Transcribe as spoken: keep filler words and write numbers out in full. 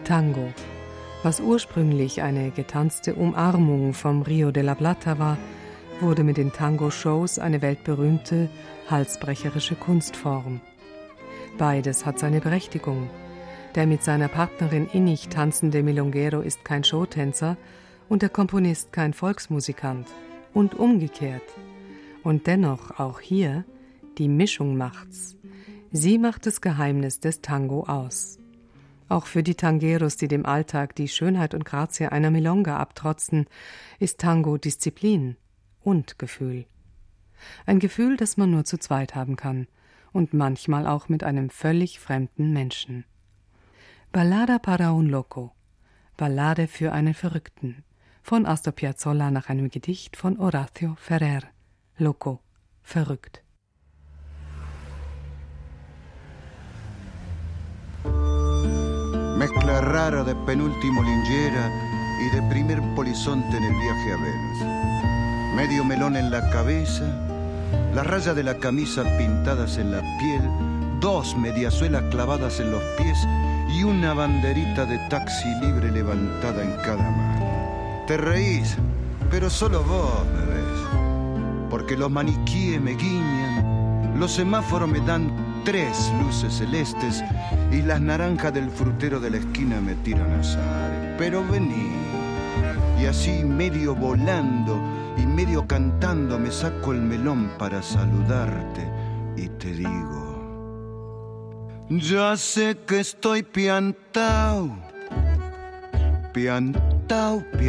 Tango, was ursprünglich eine getanzte Umarmung vom Rio de la Plata war, wurde mit den Tango-Shows eine weltberühmte, halsbrecherische Kunstform. Beides hat seine Berechtigung. Der mit seiner Partnerin innig tanzende Milonguero ist kein Showtänzer und der Komponist kein Volksmusikant. Und umgekehrt. Und dennoch auch hier, die Mischung macht's. Sie macht das Geheimnis des Tango aus. Auch für die Tangueros, die dem Alltag die Schönheit und Grazie einer Milonga abtrotzen, ist Tango Disziplin und Gefühl. Ein Gefühl, das man nur zu zweit haben kann und manchmal auch mit einem völlig fremden Menschen. Ballada para un loco, Ballade für einen Verrückten, von Astor Piazzolla nach einem Gedicht von Horacio Ferrer. Loco, verrückt. Mezcla rara de penúltimo Lingera y de primer polizonte en el viaje a Venus. Medio melón en la cabeza, las rayas de la camisa pintadas en la piel, dos mediasuelas clavadas en los pies y una banderita de taxi libre levantada en cada mano. Te reís, pero solo vos me ves, porque los maniquíes me guiñan, los semáforos me dan tres luces celestes y las naranjas del frutero de la esquina me tiran azar. Pero vení, y así medio volando y medio cantando me saco el melón para saludarte y te digo: ya sé que estoy piantao, piantao, piantao.